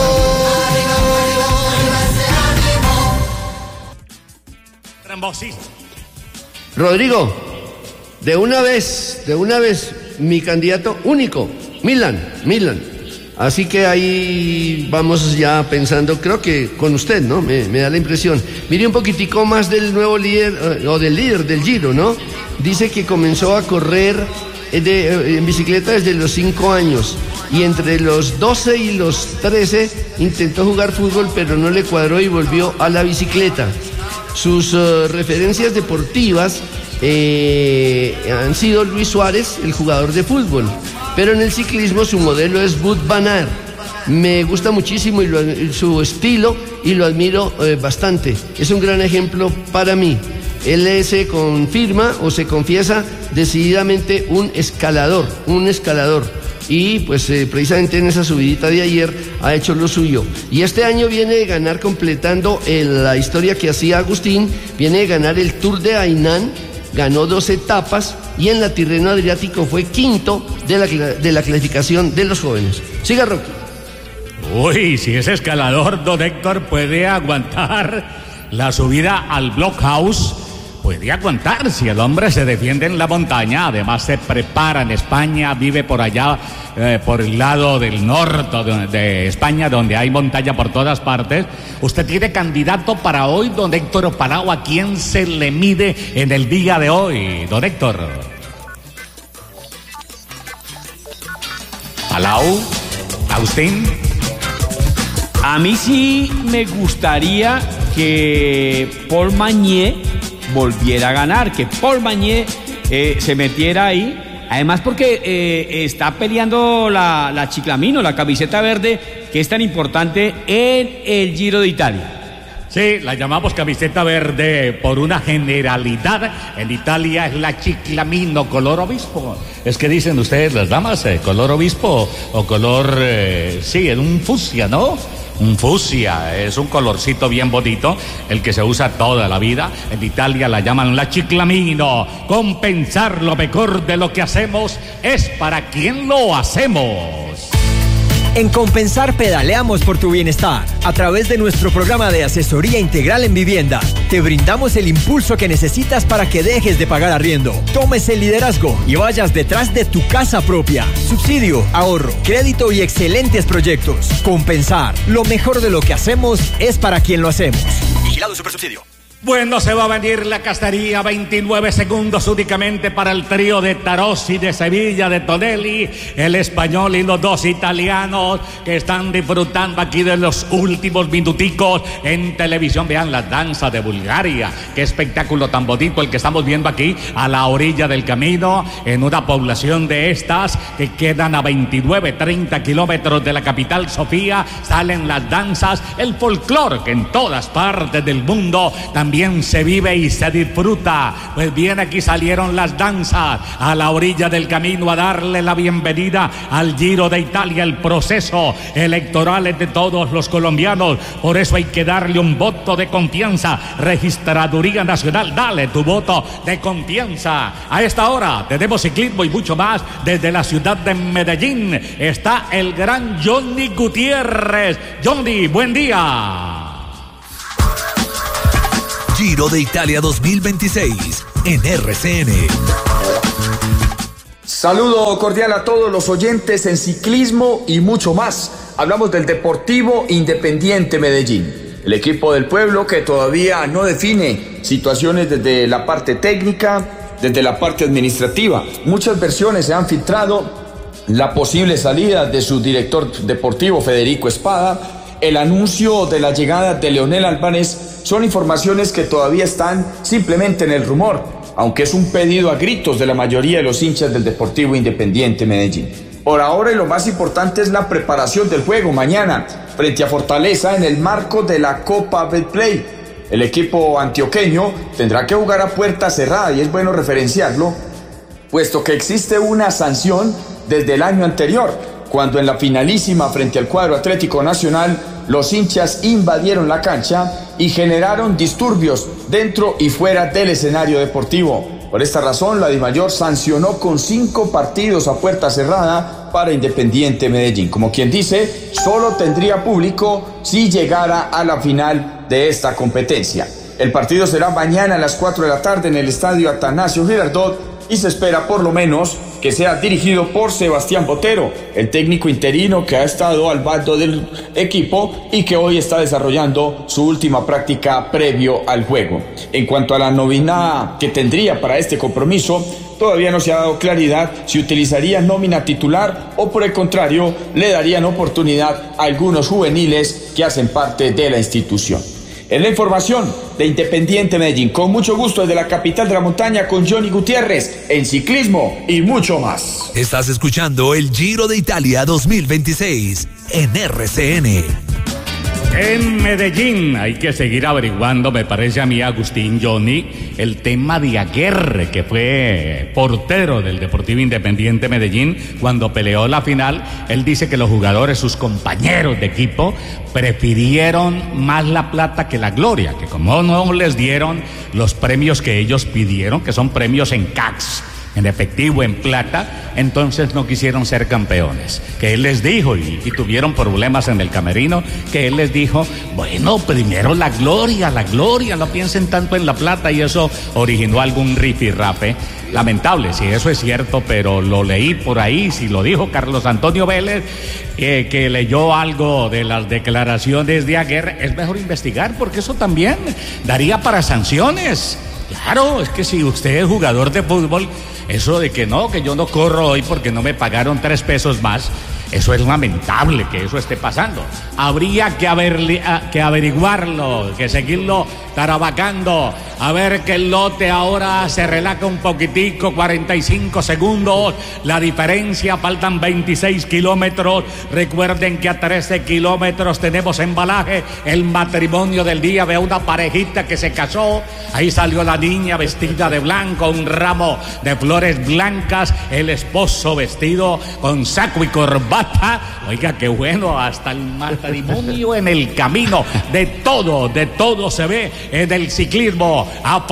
Rodrigo, de una vez, mi candidato único, Milan. Así que ahí vamos ya pensando, creo que con usted, ¿no? Me da la impresión. Mire un poquitico más del nuevo líder, o del líder del Giro, ¿no? Dice que comenzó a correr en bicicleta desde los 5 años. Y entre los 12 y los 13 intentó jugar fútbol, pero no le cuadró y volvió a la bicicleta. Sus referencias deportivas han sido Luis Suárez, el jugador de fútbol, pero en el ciclismo su modelo es Wout van Aert. Me gusta muchísimo su estilo y lo admiro bastante. Es un gran ejemplo para mí. Él se confirma o se confiesa decididamente un escalador. Y pues precisamente en esa subidita de ayer ha hecho lo suyo. Y este año viene de ganar, completando la historia que hacía Agustín, viene de ganar el Tour de Hainan, ganó 2 etapas y en la Tirreno Adriático fue quinto de la clasificación de los jóvenes. Siga, Rocky. Uy, si es escalador, don Héctor, puede aguantar la subida al Blockhouse. Puede aguantar si el hombre se defiende en la montaña. Además se prepara en España, vive por allá, por el lado del norte de España, donde hay montaña por todas partes. Usted tiene candidato para hoy, don Héctor Palau. ¿A quién se le mide en el día de hoy, don Héctor? Palau, Agustín. A mí sí me gustaría que Paul Magné volviera a ganar, que Paul Magné se metiera ahí, además porque está peleando la Ciclamino, la camiseta verde, que es tan importante en el Giro de Italia. Sí, la llamamos camiseta verde por una generalidad. En Italia es la Ciclamino, color obispo. Es que dicen ustedes las damas, color obispo o color, sí, en un fucsia, ¿no? Un fucsia, es un colorcito bien bonito, el que se usa toda la vida. En Italia la llaman la Ciclamino. Compensar lo mejor de lo que hacemos es para quien lo hacemos. En Compensar pedaleamos por tu bienestar. A través de nuestro programa de asesoría integral en vivienda, te brindamos el impulso que necesitas para que dejes de pagar arriendo. Tomes el liderazgo y vayas detrás de tu casa propia. Subsidio, ahorro, crédito y excelentes proyectos. Compensar, lo mejor de lo que hacemos es para quien lo hacemos. Vigilado Supersubsidio. Bueno, se va a venir la cacería, 29 segundos únicamente para el trío de Tarossi, de Sevilla, de Tonelli, el español y los dos italianos que están disfrutando aquí de los últimos minuticos en televisión. Vean la danza de Bulgaria, qué espectáculo tan bonito el que estamos viendo aquí a la orilla del camino, en una población de estas que quedan a 29-30 kilómetros de la capital Sofía. Salen las danzas, el folclore que en todas partes del mundo también se vive y se disfruta. Pues bien, aquí salieron las danzas a la orilla del camino a darle la bienvenida al Giro de Italia. El proceso electoral es de todos los colombianos, por eso hay que darle un voto de confianza. Registraduría Nacional, dale tu voto de confianza. A esta hora tenemos ciclismo y mucho más desde la ciudad de Medellín. Está el gran Johnny Gutiérrez. Johnny, buen día. Giro de Italia 2026 en RCN. Saludo cordial a todos los oyentes en ciclismo y mucho más. Hablamos del Deportivo Independiente Medellín, el equipo del pueblo que todavía no define situaciones desde la parte técnica, desde la parte administrativa. Muchas versiones se han filtrado: la posible salida de su director deportivo Federico Espada, el anuncio de la llegada de Leonel Álvarez. Son informaciones que todavía están simplemente en el rumor, aunque es un pedido a gritos de la mayoría de los hinchas del Deportivo Independiente Medellín. Por ahora, y lo más importante, es la preparación del juego mañana frente a Fortaleza en el marco de la Copa Betplay. El equipo antioqueño tendrá que jugar a puerta cerrada, y es bueno referenciarlo, puesto que existe una sanción desde el año anterior, cuando en la finalísima frente al cuadro Atlético Nacional los hinchas invadieron la cancha y generaron disturbios dentro y fuera del escenario deportivo. Por esta razón, la DIMAYOR sancionó con 5 partidos a puerta cerrada para Independiente Medellín. Como quien dice, solo tendría público si llegara a la final de esta competencia. El partido será mañana a las 4 de la tarde en el estadio Atanasio Girardot, y se espera por lo menos que sea dirigido por Sebastián Botero, el técnico interino que ha estado al mando del equipo y que hoy está desarrollando su última práctica previo al juego. En cuanto a la nómina que tendría para este compromiso, todavía no se ha dado claridad si utilizaría nómina titular o por el contrario le darían oportunidad a algunos juveniles que hacen parte de la institución. En la información de Independiente Medellín, con mucho gusto desde la capital de la montaña, con Johnny Gutiérrez en ciclismo y mucho más. Estás escuchando el Giro de Italia 2026 en RCN. En Medellín hay que seguir averiguando, me parece a mí, Agustín, Johnny, el tema de Aguerre, que fue portero del Deportivo Independiente Medellín cuando peleó la final. Él dice que los jugadores, sus compañeros de equipo, prefirieron más la plata que la gloria, que como no les dieron los premios que ellos pidieron, que son premios en CACs, en efectivo, en plata, entonces no quisieron ser campeones. Que él les dijo, y tuvieron problemas en el camerino, que él les dijo, bueno, primero la gloria, no piensen tanto en la plata, y eso originó algún rifirrafe. Lamentable, si eso es cierto, pero lo leí por ahí, si lo dijo Carlos Antonio Vélez, que leyó algo de las declaraciones de Aguirre. Es mejor investigar, porque eso también daría para sanciones. Claro, es que si usted es jugador de fútbol, eso de que no, que yo no corro hoy porque no me pagaron 3 pesos más, eso es lamentable que eso esté pasando. Habría que averiguarlo, que seguirlo tarabacando, a ver que el lote ahora se relaja un poquitico, 45 segundos, la diferencia, faltan 26 kilómetros, recuerden que a 13 kilómetros tenemos embalaje, el matrimonio del día, veo una parejita que se casó, ahí salió la niña vestida de blanco, un ramo de flores blancas, el esposo vestido con saco y corbata, oiga qué bueno, hasta el matrimonio en el camino, de todo se ve en el ciclismo.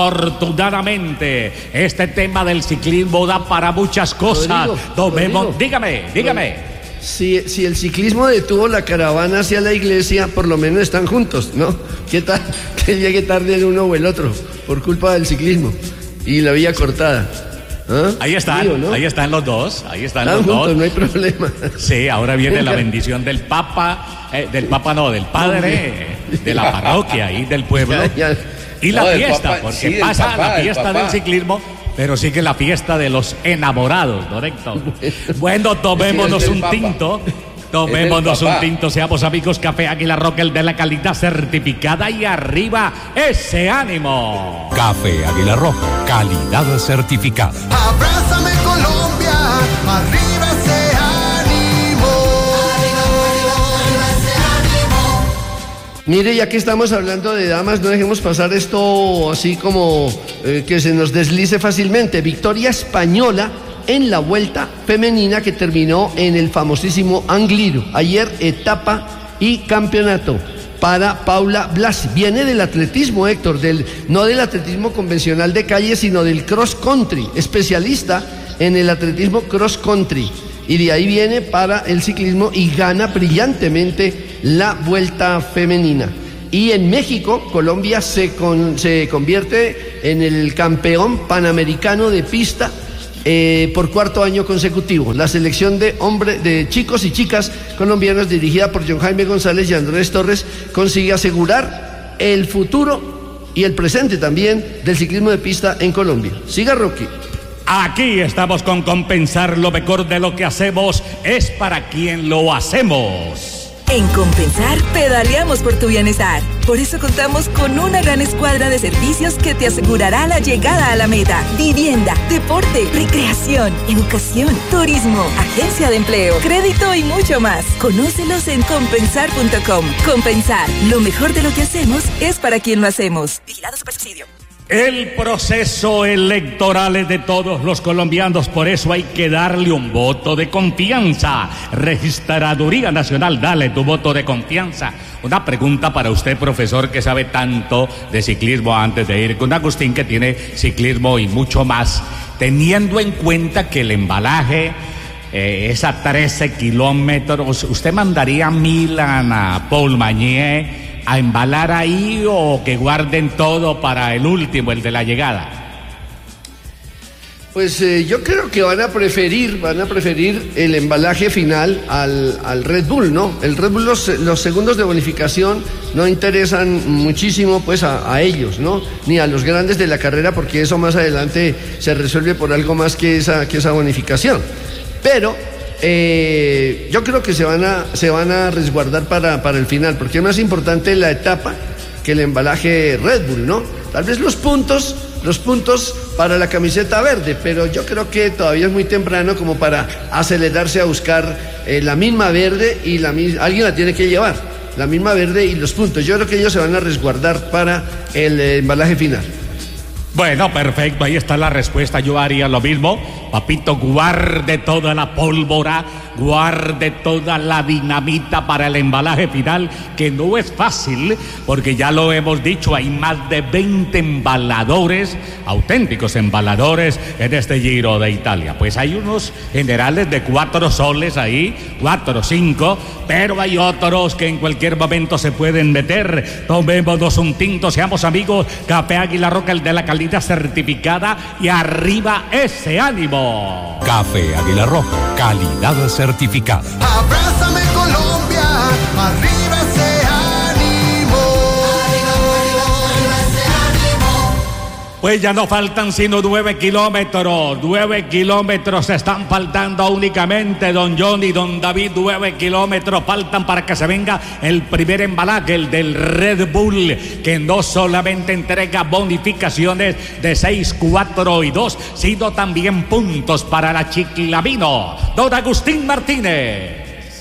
Afortunadamente, este tema del ciclismo da para muchas cosas. Rodrigo. Dígame. Si el ciclismo detuvo la caravana hacia la iglesia, por lo menos están juntos, ¿no? ¿Qué tal que llegue tarde el uno o el otro por culpa del ciclismo y la vía cortada? ¿Ah? Ahí están, ¿no? Ahí están los dos, están los juntos, dos. No hay problema. Sí, ahora viene la bendición del Papa, del padre de la parroquia y del pueblo. Y la fiesta, porque pasa la fiesta del ciclismo, pero sigue la fiesta de los enamorados, ¿no, Héctor? Bueno, tomémonos un tinto. Tomémonos un tinto, seamos amigos. Café Águila Roca, el de la calidad certificada, y arriba ese ánimo. Café Águila Roja, calidad certificada. Abrázame Colombia, arriba ese ánimo. Arriba ese ánimo. Mire, ya que estamos hablando de damas, no dejemos pasar esto así como que se nos deslice fácilmente. Victoria española en la vuelta femenina que terminó en el famosísimo Angliru. Ayer etapa y campeonato para Paula Blasi. Viene del atletismo, Héctor, no del atletismo convencional de calle, sino del cross country, especialista en el atletismo cross country. Y de ahí viene para el ciclismo y gana brillantemente la vuelta femenina. Y en México, Colombia se convierte en el campeón panamericano de pista por cuarto año consecutivo. La selección de chicos y chicas colombianos, dirigida por John Jaime González y Andrés Torres, consigue asegurar el futuro y el presente también del ciclismo de pista en Colombia. Siga, Rocky. Aquí estamos con Compensar. Lo mejor de lo que hacemos es para quien lo hacemos. En Compensar, pedaleamos por tu bienestar. Por eso contamos con una gran escuadra de servicios que te asegurará la llegada a la meta. Vivienda, deporte, recreación, educación, turismo, agencia de empleo, crédito y mucho más. Conócelos en compensar.com. Compensar, lo mejor de lo que hacemos es para quien lo hacemos. Vigilado Supersubsidio. El proceso electoral es de todos los colombianos, por eso hay que darle un voto de confianza. Registraduría Nacional, dale tu voto de confianza. Una pregunta para usted, profesor, que sabe tanto de ciclismo, antes de ir con Agustín, que tiene ciclismo y mucho más. Teniendo en cuenta que el embalaje es a 13 kilómetros, ¿usted mandaría a Milan, a Paul Magnier, a embalar ahí, o que guarden todo para el último, el de la llegada? Pues yo creo que van a preferir el embalaje final al Red Bull, ¿no? El Red Bull, los segundos de bonificación no interesan muchísimo pues a ellos, ¿no? Ni a los grandes de la carrera, porque eso más adelante se resuelve por algo más que esa bonificación. Pero yo creo que se van a resguardar para el final, porque es más importante la etapa que el embalaje Red Bull, ¿no? Tal vez los puntos para la camiseta verde, pero yo creo que todavía es muy temprano como para acelerarse a buscar la misma verde, y alguien la tiene que llevar, la misma verde y los puntos. Yo creo que ellos se van a resguardar para el embalaje final. Bueno, perfecto, ahí está la respuesta. Yo haría lo mismo. Papito, guarde toda la pólvora, guarde toda la dinamita para el embalaje final, que no es fácil, porque ya lo hemos dicho, hay más de 20 embaladores, auténticos embaladores, en este Giro de Italia. Pues hay unos generales de 4 soles ahí, 4 o 5, pero hay otros que en cualquier momento se pueden meter. Tomémonos un tinto, seamos amigos. Café Águila Roca, el de la calidad certificada, y arriba ese ánimo. Café Águila Roja, calidad certificada. Abrázame Colombia, arriba ese ánimo. Arriba ese ánimo. Pues ya no faltan sino 9 kilómetros. 9 kilómetros están faltando únicamente, don John y don David. 9 kilómetros faltan para que se venga el primer embalaje, el del Red Bull, que no solamente entrega bonificaciones de 6, 4 y 2, sino también puntos para la Chiclamino. Don Agustín Martínez.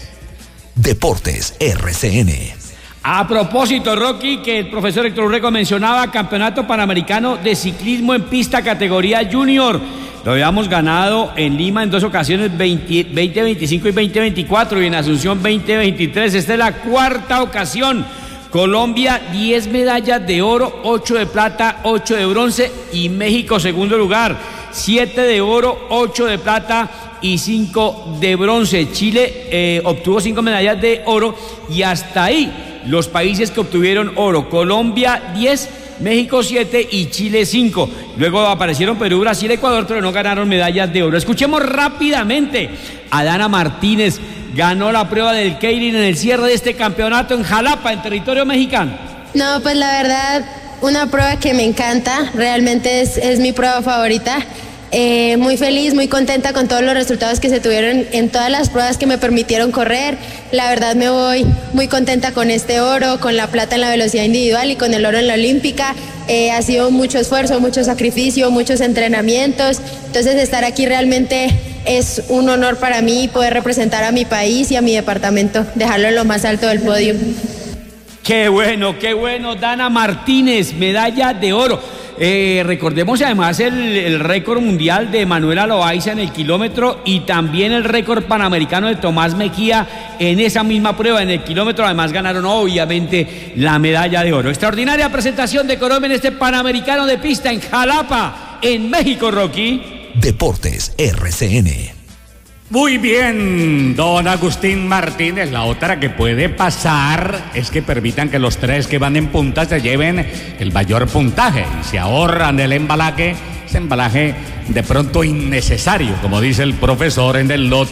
Deportes RCN. A propósito, Rocky, que el profesor Héctor Urrego mencionaba, Campeonato Panamericano de Ciclismo en Pista categoría Junior. Lo habíamos ganado en Lima en 2 ocasiones, 2025 y 2024, y en Asunción 2023. Esta es la 4ª ocasión. Colombia, 10 medallas de oro, 8 de plata, 8 de bronce, y México, segundo lugar, 7 de oro, 8 de plata y 5 de bronce. Chile obtuvo 5 medallas de oro, y hasta ahí los países que obtuvieron oro: Colombia 10, México 7 y Chile 5. Luego aparecieron Perú, Brasil, Ecuador, pero no ganaron medallas de oro. Escuchemos rápidamente a Dana Martínez. Ganó la prueba del Keirin en el cierre de este campeonato en Jalapa, en territorio mexicano. No, pues la verdad, una prueba que me encanta, realmente es mi prueba favorita. Muy feliz, muy contenta con todos los resultados que se tuvieron en todas las pruebas que me permitieron correr. La verdad me voy muy contenta con este oro, con la plata en la velocidad individual y con el oro en la olímpica. Ha sido mucho esfuerzo, mucho sacrificio, muchos entrenamientos. Entonces estar aquí realmente es un honor para mí poder representar a mi país y a mi departamento, dejarlo en lo más alto del podio. Qué bueno, Dana Martínez, medalla de oro. Recordemos además el récord mundial de Manuela Loaiza en el kilómetro y también el récord panamericano de Tomás Mejía en esa misma prueba, en el kilómetro. Además ganaron obviamente la medalla de oro. Extraordinaria presentación de Colombia en este Panamericano de pista en Jalapa, en México, Rocky. Deportes RCN. Muy bien, don Agustín Martínez. La otra que puede pasar es que permitan que los tres que van en punta se lleven el mayor puntaje y se ahorran el embalaje, ese embalaje de pronto innecesario, como dice el profesor en el lote.